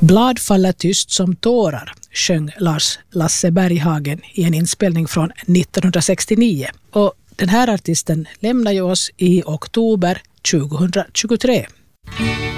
Blad faller tyst som tårar, sjöng Lasse Berghagen i en inspelning från 1969. Och den här artisten lämnar ju oss i oktober 2023.